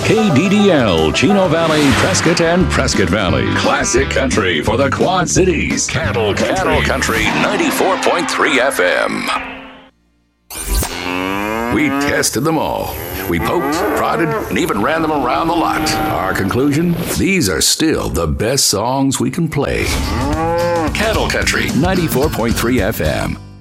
KDDL, Chino Valley, Prescott, and Prescott Valley. Classic country for the Quad Cities. Cattle Country 94.3 FM. We tested them all. We poked, prodded, and even ran them around the lot. Our conclusion? These are still the best songs we can play. Cattle Country 94.3 FM.